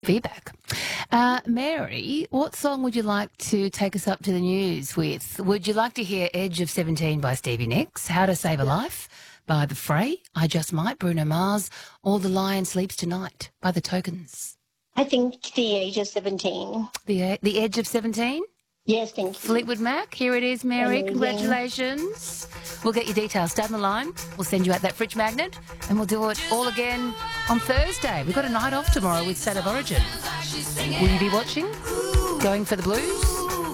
feedback. Mary, what song would you like to take us up to the news with? Would you like to hear Edge of 17 by Stevie Nicks, How to Save a Life by The Fray, I Just Might, Bruno Mars, or The Lion Sleeps Tonight by The Tokens? I think The Age of 17. The Edge of 17? Yes, thank you. Fleetwood Mac, here it is, Mary. Amazing. Congratulations. We'll get your details. Stay on the line. We'll send you out that fridge magnet and we'll do it all again on Thursday. We've got a night off tomorrow with State of Origin. Will you be watching? Going for the Blues?